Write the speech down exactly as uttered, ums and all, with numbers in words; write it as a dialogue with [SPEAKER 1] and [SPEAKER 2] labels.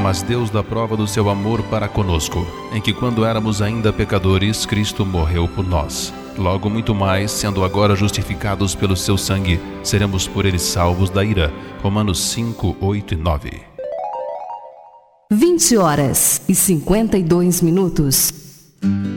[SPEAKER 1] Mas Deus dá prova do seu amor para conosco, em que quando éramos ainda pecadores, Cristo morreu por nós. Logo muito mais, sendo agora justificados pelo seu sangue, seremos por ele salvos da ira. Romanos cinco, oito e nove.
[SPEAKER 2] vinte horas e cinquenta e dois minutos.